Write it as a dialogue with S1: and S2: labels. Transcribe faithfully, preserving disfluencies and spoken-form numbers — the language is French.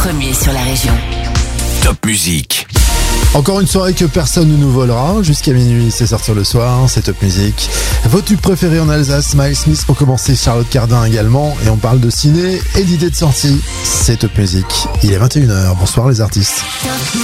S1: Premier sur la région.
S2: Top Musique.
S3: Encore une soirée que personne ne nous volera. Jusqu'à minuit, c'est sortir le soir, c'est Top Musique. Vos tubes préférés en Alsace, Miles Smith pour commencer, Charlotte Cardin également. Et on parle de ciné et d'idées de sortie. C'est Top Musique. Il est vingt et une heures. Bonsoir les artistes.